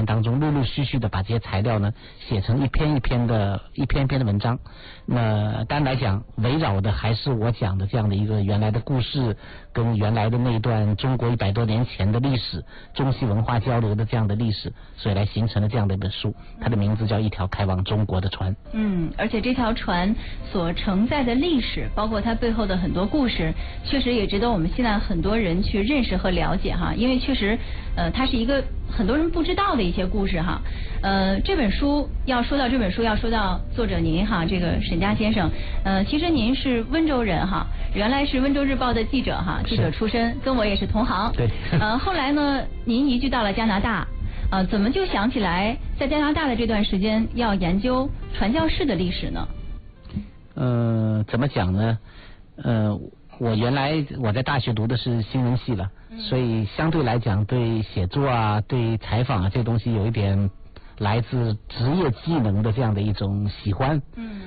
当中，陆陆续续的把这些材料呢写成一篇一篇的文章。那当然来讲，围绕的还是我讲的这样的一个原来的故事，跟原来的那段中国100多年前的历史，中西文化交流的这样的历史，所以来形成了这样的一本书。它的名字叫《一条开往中国的船》。 而且这条船所承载的历史，包括它背后的很多故事，确实也值得我们现在很多人去认识和了解哈。因为确实，它是一个很多人不知道的一些故事哈。这本书要说到作者您哈，这个沈佳先生，其实您是温州人哈，原来是温州日报的记者哈，记者出身，跟我也是同行。 对。 后来呢，您移居到了加拿大。怎么就想起来在加拿大的这段时间要研究传教士的历史呢？ 怎么讲呢？我在大学读的是新闻系了，所以相对来讲对写作啊、对采访啊这东西有一点来自职业技能的这样的一种喜欢。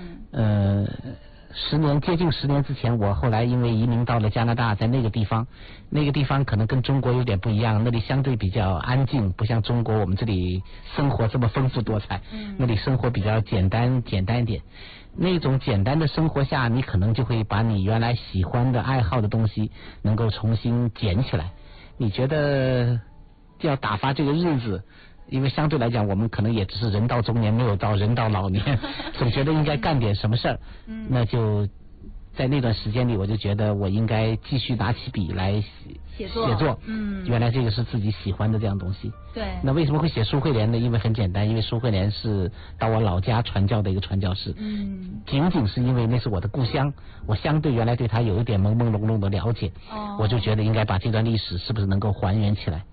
接近10年之前，我后来因为移民到了加拿大，在那个地方可能跟中国有点不一样，那里相对比较安静，不像中国我们这里生活这么丰富多彩。那里生活比较简单一点。那种简单的生活下，你可能就会把你原来喜欢的爱好的东西能够重新捡起来。你觉得要打发这个日子，因为相对来讲我们可能也只是人到中年，没有到人到老年，总觉得应该干点什么事儿。那就在那段时间里，我就觉得我应该继续拿起笔来写作。原来这个是自己喜欢的这样东西。 对。 那为什么会写苏慧莲呢？因为很简单，因为苏慧莲是到我老家传教的一个传教士。仅仅是因为那是我的故乡，我相对原来对他有一点朦朦胧胧的了解。我就觉得应该把这段历史是不是能够还原起来。